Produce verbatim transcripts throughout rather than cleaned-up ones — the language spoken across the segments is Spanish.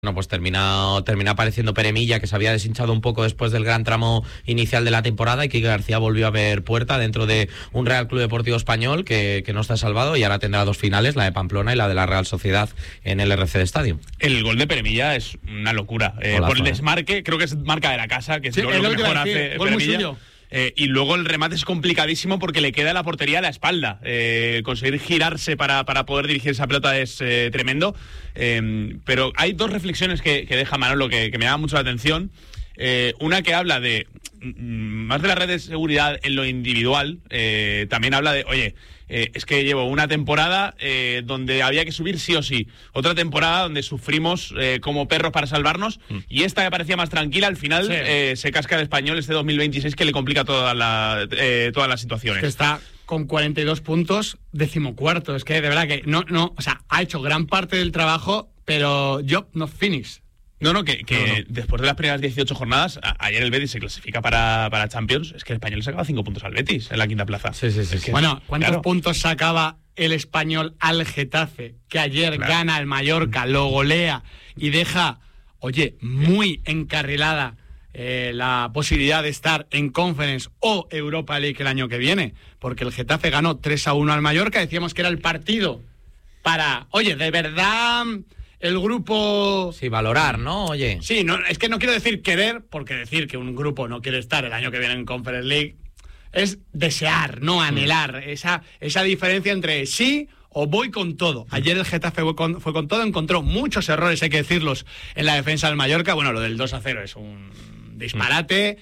Bueno, pues termina, termina apareciendo Peremilla, que se había deshinchado un poco después del gran tramo inicial de la temporada, y Quique García volvió a ver puerta dentro de un Real Club Deportivo Español que, que no está salvado, y ahora tendrá dos finales, la de Pamplona y la de la Real Sociedad en el R C D Stadium. El gol de Peremilla es una locura. Eh, por el desmarque, creo que es marca de la casa, que es sí, lo, es lo lo que mejor decir, hace gol muy Peremilla. suyo. Eh, y luego el remate es complicadísimo porque le queda la portería a la espalda. Eh, conseguir girarse para, para poder dirigir esa pelota es eh, tremendo. Eh, pero hay dos reflexiones que, que deja Manolo que, que me llaman mucho la atención. Eh, una que habla de más de la red de seguridad en lo individual. Eh, también habla de, oye, eh, es que llevo una temporada eh, donde había que subir sí o sí, otra temporada donde sufrimos eh, como perros para salvarnos, mm. y esta que parecía más tranquila, al final sí. eh, se casca el Español este dos mil veintiséis, que le complica toda la, eh, todas las situaciones. Que está con cuarenta y dos puntos, decimocuarto. Es que de verdad que no, no, o sea, ha hecho gran parte del trabajo, pero job not finished. No, no, que, que no, no. después de las primeras dieciocho jornadas, a, ayer el Betis se clasifica para, para Champions. Es que el Español le sacaba cinco puntos al Betis en la quinta plaza. Sí, sí, sí. sí. Bueno, ¿cuántos claro. puntos sacaba el Español al Getafe? Que ayer claro. gana el Mallorca, lo golea y deja, oye, muy encarrilada eh, la posibilidad de estar en Conference o Europa League el año que viene. Porque el Getafe ganó tres a uno al Mallorca. Decíamos que era el partido para, oye, de verdad... El grupo... Sí, valorar, ¿no? Oye. Sí, no, es que no quiero decir querer, porque decir que un grupo no quiere estar el año que viene en Conference League es desear, no anhelar. Esa, esa diferencia entre sí o voy con todo. Ayer el Getafe fue con, fue con todo, encontró muchos errores, hay que decirlos, en la defensa del Mallorca. Bueno, lo del dos a cero es un disparate.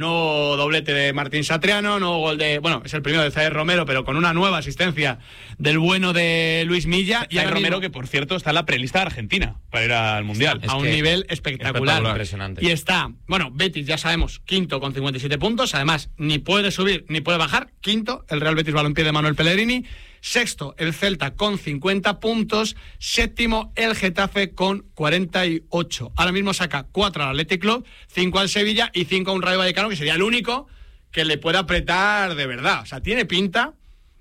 No doblete de Martín Satriano, no gol de... Bueno, es el primero de Zaire Romero, pero con una nueva asistencia del bueno de Luis Milla. Y Zaire Romero, que por cierto está en la prelista de Argentina para ir al Mundial. A un nivel espectacular. espectacular. Impresionante. Y está, bueno, Betis ya sabemos, quinto con cincuenta y siete puntos. Además, ni puede subir ni puede bajar. Quinto, el Real Betis Balompié de Manuel Pellegrini. Sexto, el Celta con cincuenta puntos. Séptimo, el Getafe con cuarenta y ocho. Ahora mismo saca cuatro al Athletic Club, cinco al Sevilla y cinco a un Rayo Vallecano, que sería el único que le pueda apretar de verdad. O sea, tiene pinta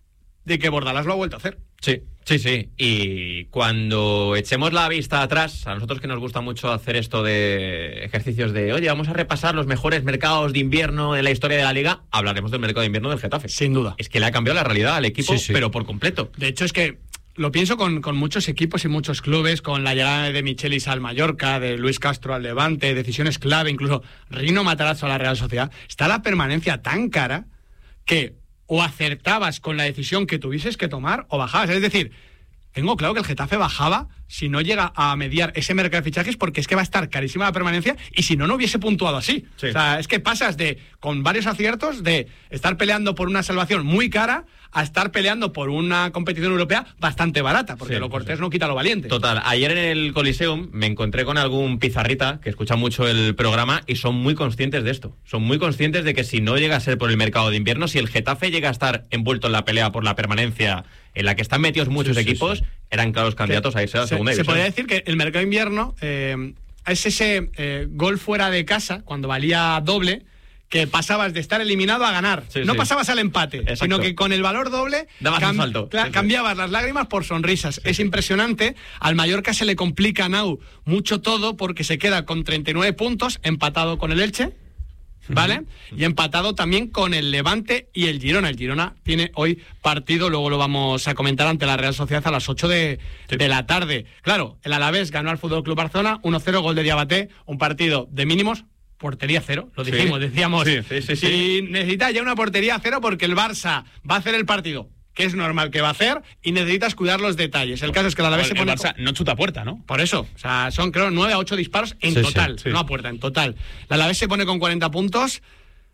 de que Bordalás lo ha vuelto a hacer. Sí, sí, sí. Y cuando echemos la vista atrás, a nosotros que nos gusta mucho hacer esto de ejercicios de, oye, vamos a repasar los mejores mercados de invierno en la historia de la Liga, hablaremos del mercado de invierno del Getafe. Sin duda. Es que le ha cambiado la realidad al equipo, sí, sí. pero por completo. De hecho, es que lo pienso con, con muchos equipos y muchos clubes, con la llegada de Michelis al Mallorca, de Luis Castro al Levante, decisiones clave, incluso Rino Matarazzo a la Real Sociedad. Está la permanencia tan cara que o acertabas con la decisión que tuvieses que tomar o bajabas. Es decir, tengo claro que el Getafe bajaba si no llega a mediar ese mercado de fichajes, porque es que va a estar carísima la permanencia, y si no, no hubiese puntuado así. Sí. O sea, es que pasas de, con varios aciertos, de estar peleando por una salvación muy cara a estar peleando por una competición europea bastante barata, porque sí, lo cortés sí. no quita lo valiente. Total, ayer en el Coliseum me encontré con algún pizarrita que escucha mucho el programa y son muy conscientes de esto. Son muy conscientes de que si no llega a ser por el mercado de invierno, si el Getafe llega a estar envuelto en la pelea por la permanencia en la que están metidos muchos sí, equipos, sí, sí. eran claros candidatos a irse a la segunda se, división. Se podría decir que el mercado de invierno eh, es ese eh, gol fuera de casa, cuando valía doble, que pasabas de estar eliminado a ganar. Sí, no sí. pasabas al empate, exacto. sino que con el valor doble dabas un salto. Cla- sí, cambiabas sí. las lágrimas por sonrisas. Sí, es sí. impresionante. Al Mallorca se le complica now mucho todo, porque se queda con treinta y nueve puntos, empatado con el Elche, ¿vale? Uh-huh. Y empatado también con el Levante y el Girona. El Girona tiene hoy partido, luego lo vamos a comentar, ante la Real Sociedad a las ocho de, sí. de la tarde. Claro, el Alavés ganó al Fútbol Club Barcelona uno cero, gol de Diabaté, un partido de mínimos. Portería cero, lo dijimos, sí. decíamos, sí, sí, sí, si sí. necesitas ya una portería cero, porque el Barça va a hacer el partido, que es normal que va a hacer, y necesitas cuidar los detalles. El caso es que el Alavés se pone... El Barça no chuta a puerta, ¿no? Por eso, o sea, son creo nueve a ocho disparos en sí, total, sí, sí. no a puerta, en total. El Alavés se pone con cuarenta puntos.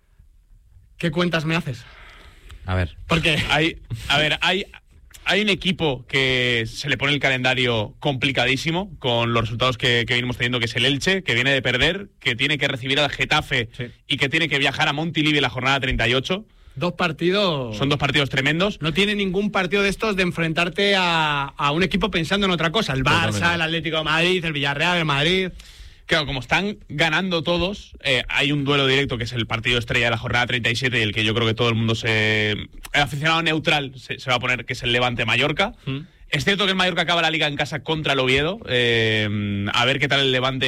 ¿Qué cuentas me haces? A ver. Porque hay, a ver, hay... Hay un equipo que se le pone el calendario complicadísimo con los resultados que, que venimos teniendo, que es el Elche, que viene de perder, que tiene que recibir al Getafe sí. y que tiene que viajar a Montilivi la jornada treinta y ocho. Dos partidos... Son dos partidos tremendos. No tiene ningún partido de estos de enfrentarte a, a un equipo pensando en otra cosa. El Barça, el Atlético de Madrid, el Villarreal, el Madrid... Claro, como están ganando todos, eh, hay un duelo directo que es el partido estrella de la jornada treinta y siete, y el que yo creo que todo el mundo se... El aficionado neutral se, se va a poner, que es el Levante-Mallorca. Mm. Es cierto que el Mallorca acaba la Liga en casa contra el Oviedo. Eh, a ver qué tal el Levante